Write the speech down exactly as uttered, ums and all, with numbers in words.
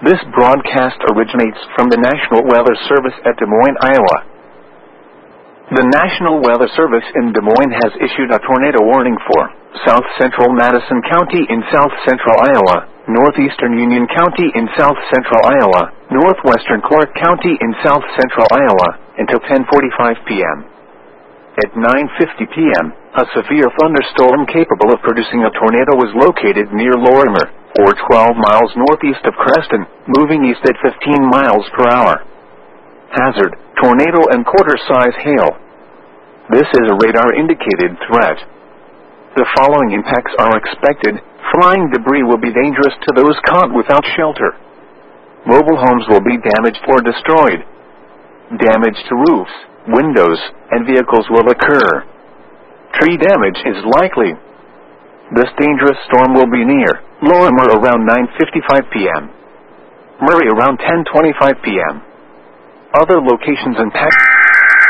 This broadcast originates from the National Weather Service at Des Moines, Iowa. The National Weather Service in Des Moines has issued a tornado warning for south central Madison County in south central Iowa, northeastern Union County in south central Iowa, northwestern Clark County in south central Iowa, until ten forty-five p m At nine fifty p m, a severe thunderstorm capable of producing a tornado was located near Lorimer, or twelve miles northeast of Creston, moving east at fifteen miles per hour. Hazard: tornado and quarter-size hail. This is a radar-indicated threat. The following impacts are expected. Flying debris will be dangerous to those caught without shelter. Mobile homes will be damaged or destroyed. Damage to roofs, windows, and vehicles will occur. Tree damage is likely. This dangerous storm will be near Lorimer around nine fifty-five p m Murray around ten twenty-five p m Other locations impacted.